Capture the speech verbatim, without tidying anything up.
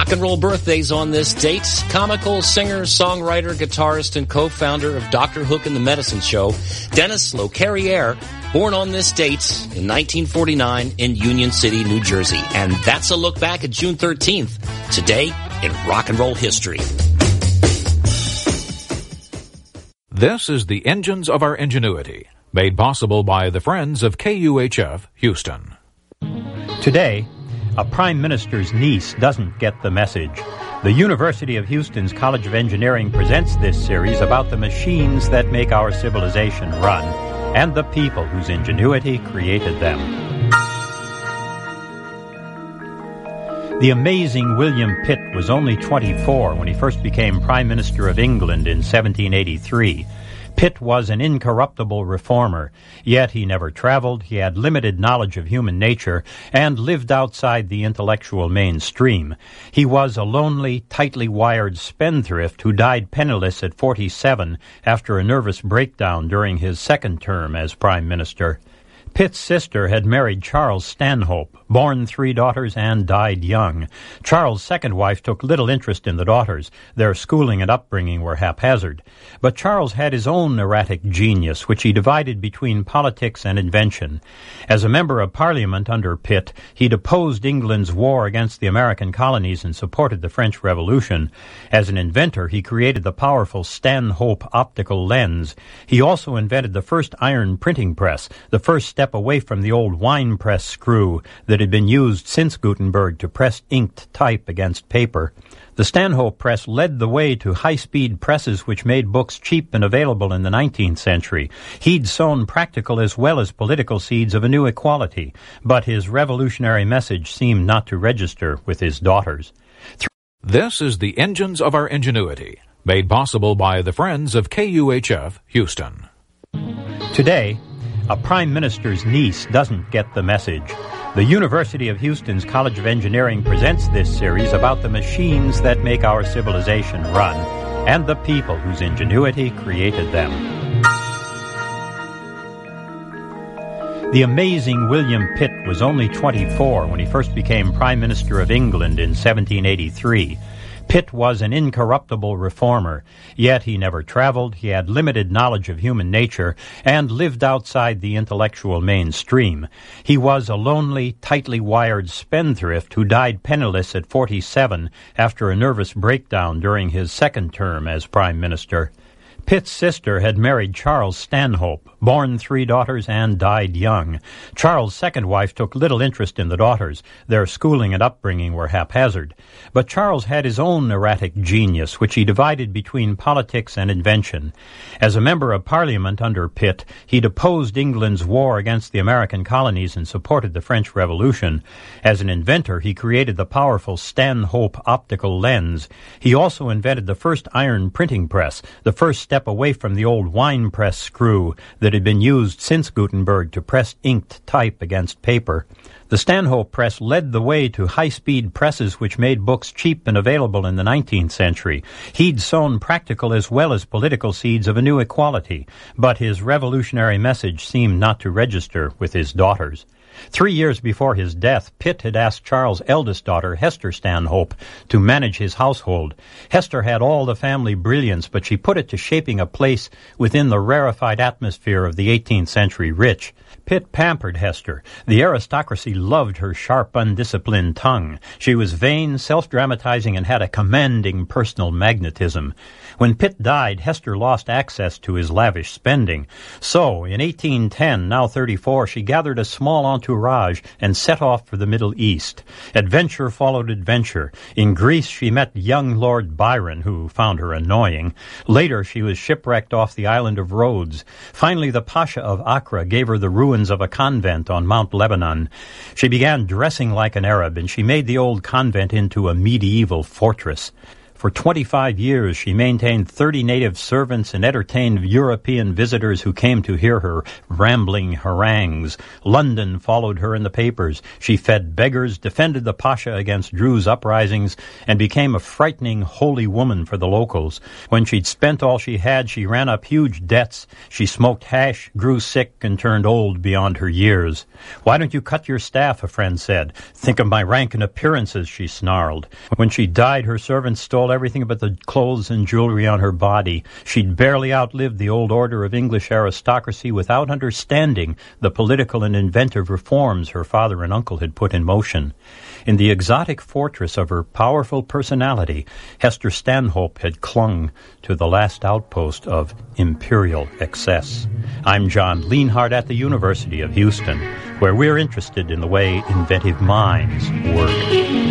Rock and roll birthdays on this date. Comical singer, songwriter, guitarist, and co-founder of Doctor Hook and the Medicine Show, Dennis LeCarriere, born on this date in nineteen forty-nine in Union City, New Jersey. And that's a look back at June thirteenth, today in rock and roll history. This is the Engines of Our Ingenuity, made possible by the Friends of K U H F, Houston. Today, a prime minister's niece doesn't get the message. The University of Houston's College of Engineering presents this series about the machines that make our civilization run and the people whose ingenuity created them. The amazing William Pitt was only twenty-four when he first became Prime Minister of England in seventeen eighty-three. Pitt was an incorruptible reformer, yet he never traveled, he had limited knowledge of human nature, and lived outside the intellectual mainstream. He was a lonely, tightly wired spendthrift who died penniless at forty-seven after a nervous breakdown during his second term as Prime Minister. Pitt's sister had married Charles Stanhope, born three daughters, and died young. Charles' second wife took little interest in the daughters. Their schooling and upbringing were haphazard. But Charles had his own erratic genius, which he divided between politics and invention. As a member of Parliament under Pitt, he opposed England's war against the American colonies and supported the French Revolution. As an inventor, he created the powerful Stanhope optical lens. He also invented the first iron printing press, the first step away from the old wine press screw that had been used since Gutenberg to press inked type against paper. The Stanhope press led the way to high-speed presses which made books cheap and available in the nineteenth century. He'd sown practical as well as political seeds of a new equality, but his revolutionary message seemed not to register with his daughters. Th- This is the Engines of Our Ingenuity, made possible by the Friends of K U H F, Houston. Today, a prime minister's niece doesn't get the message. The University of Houston's College of Engineering presents this series about the machines that make our civilization run and the people whose ingenuity created them. The amazing William Pitt was only twenty-four when he first became Prime Minister of England in seventeen eighty-three. Pitt was an incorruptible reformer, yet he never traveled, he had limited knowledge of human nature, and lived outside the intellectual mainstream. He was a lonely, tightly wired spendthrift who died penniless at forty-seven after a nervous breakdown during his second term as Prime Minister. Pitt's sister had married Charles Stanhope, born three daughters, and died young. Charles' second wife took little interest in the daughters. Their schooling and upbringing were haphazard. But Charles had his own erratic genius, which he divided between politics and invention. As a member of Parliament under Pitt, he'd opposed England's war against the American colonies and supported the French Revolution. As an inventor, he created the powerful Stanhope optical lens. He also invented the first iron printing press, the first step away from the old wine press screw that had been used since Gutenberg to press inked type against paper. The Stanhope press led the way to high-speed presses which made books cheap and available in the nineteenth century. He'd sown practical as well as political seeds of a new equality, but his revolutionary message seemed not to register with his daughters. Three years before his death, Pitt had asked Charles' eldest daughter, Hester Stanhope, to manage his household. Hester had all the family brilliance, but she put it to shaping a place within the rarefied atmosphere of the eighteenth century rich. Pitt pampered Hester. The aristocracy loved her sharp, undisciplined tongue. She was vain, self-dramatizing, and had a commanding personal magnetism. When Pitt died, Hester lost access to his lavish spending. So, in eighteen ten, now thirty-four, she gathered a small entourage and set off for the Middle East. Adventure followed adventure. In Greece, she met young Lord Byron, who found her annoying. Later, she was shipwrecked off the island of Rhodes. Finally, the Pasha of Accra gave her the ruins of a convent on Mount Lebanon. She began dressing like an Arab, and she made the old convent into a medieval fortress. For twenty-five years, she maintained thirty native servants and entertained European visitors who came to hear her rambling harangues. London followed her in the papers. She fed beggars, defended the Pasha against Druze uprisings, and became a frightening holy woman for the locals. When she'd spent all she had, she ran up huge debts. She smoked hash, grew sick, and turned old beyond her years. "Why don't you cut your staff?" a friend said. "Think of my rank and appearances," she snarled. When she died, her servants stole everything but the clothes and jewelry on her body. She'd barely outlived the old order of English aristocracy without understanding the political and inventive reforms her father and uncle had put in motion. In the exotic fortress of her powerful personality, Hester Stanhope had clung to the last outpost of imperial excess. I'm John Leonhardt at the University of Houston, where we're interested in the way inventive minds work.